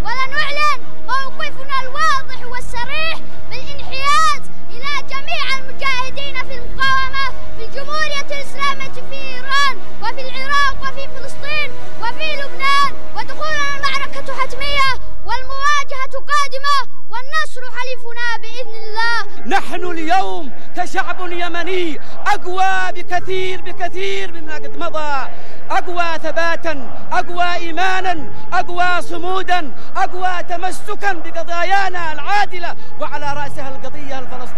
ولنعلن موقفنا الواضح والصريح بالانحياز إلى جميع المجاهدين في المقاومة في الجمهورية الإسلامية في إيران وفي العراق وفي فلسطين وفي لبنان، ودخولنا المعركة حتمية والمواجهة قادمة والنصر حليفنا بإذن الله. نحن اليوم كشعب يمني أقوى بكثير مما قد مضى، أقوى ثباتا، أقوى إيمانا، أقوى صمودا، أقوى تمسكا بقضايانا العادلة، وعلى رأسها القضية الفلسطينية.